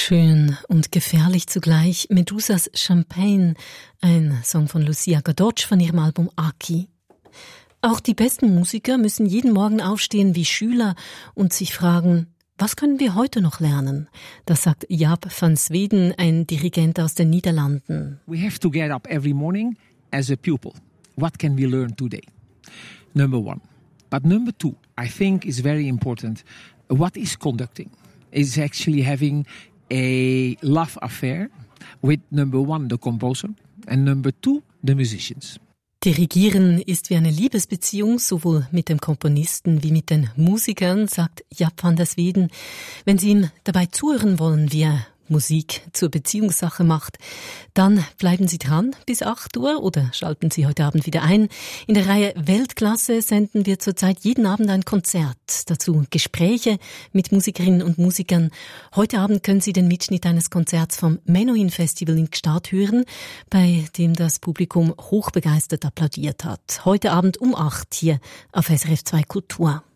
Schön und gefährlich zugleich. Medusas Champagne, ein Song von Lucia Godocz von ihrem Album Aki. Auch die besten Musiker müssen jeden Morgen aufstehen wie Schüler und sich fragen, was können wir heute noch lernen? Das sagt Jaap van Zweden, ein Dirigent aus den Niederlanden. We have to get up every morning as a pupil. What can we learn today? Number one. But number two, I think is very important. What is conducting? It's actually having a love affair with number one, the composer, and number two, the musicians. Dirigieren ist wie eine Liebesbeziehung, sowohl mit dem Komponisten wie mit den Musikern, sagt Jaap van Zweden. Wenn Sie ihm dabei zuhören wollen, wie er Musik zur Beziehungssache macht, dann bleiben Sie dran bis 8 Uhr oder schalten Sie heute Abend wieder ein. In der Reihe Weltklasse senden wir zurzeit jeden Abend ein Konzert. Dazu Gespräche mit Musikerinnen und Musikern. Heute Abend können Sie den Mitschnitt eines Konzerts vom Menuhin Festival in Gstaad hören, bei dem das Publikum hochbegeistert applaudiert hat. Heute Abend um 8 hier auf SRF 2 Kultur.